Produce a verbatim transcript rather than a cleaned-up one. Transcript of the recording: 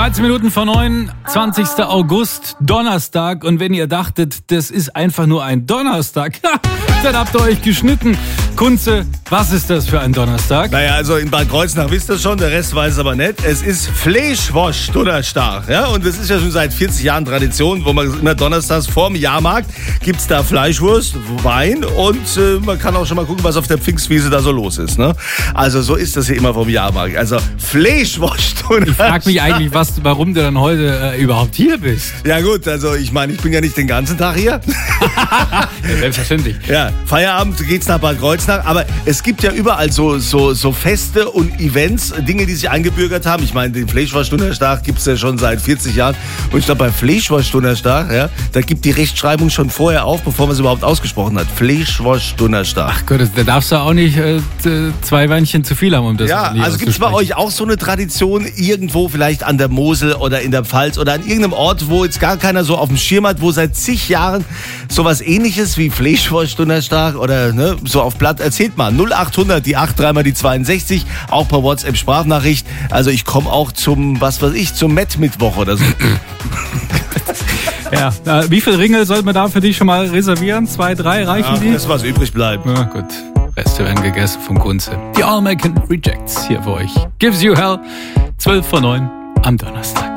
dreizehn Minuten vor neun, zwanzigster August, Donnerstag. Und wenn ihr dachtet, das ist einfach nur ein Donnerstag, dann habt ihr euch geschnitten. Kunze, was ist das für ein Donnerstag? Naja, also in Bad Kreuznach wisst ihr schon, der Rest weiß es aber nicht. Es ist Fleischwurst-Donnerstag. Ja? Und das ist ja schon seit vierzig Jahren Tradition, wo man immer donnerstags vorm Jahrmarkt gibt es da Fleischwurst, Wein und äh, man kann auch schon mal gucken, was auf der Pfingstwiese da so los ist. Ne? Also so ist das hier immer vom Jahrmarkt. Also Fleischwurst-Donnerstag. Ich frage mich eigentlich, was, warum du dann heute äh, überhaupt hier bist. Ja gut, also ich meine, ich bin ja nicht den ganzen Tag hier. Ja, selbstverständlich. Ja, Feierabend geht's nach Bad Kreuznach. Aber es gibt ja überall so, so, so Feste und Events, Dinge, die sich eingebürgert haben. Ich meine, den Fleischwurst-Donnerstag gibt es ja schon seit vierzig Jahren. Und ich glaube, bei Fleischwurst-Donnerstag, ja, da gibt die Rechtschreibung schon vorher auf, bevor man es überhaupt ausgesprochen hat. Fleischwurst-Donnerstag. Ach Gott, da darfst du auch nicht äh, zwei Weinchen zu viel haben, um das Ja, also gibt es bei euch auch so eine Tradition, irgendwo vielleicht an der Mosel oder in der Pfalz oder an irgendeinem Ort, wo jetzt gar keiner so auf dem Schirm hat, wo seit zig Jahren sowas Ähnliches wie Fleischwurst-Donnerstag oder ne, so auf Blatt. Erzählt mal, null acht hundert, die acht, dreimal die zweiundsechzig, auch per WhatsApp-Sprachnachricht. Also ich komme auch zum, was weiß ich, zum Met-Mittwoch oder so. Ja, äh, wie viel Ringel sollten wir da für dich schon mal reservieren? Zwei, drei, reichen Ja, die? das, was übrig bleibt. Na gut, Reste werden gegessen vom Kunze. Die All American Rejects hier für euch. Gives you hell, zwölf vor neun am Donnerstag.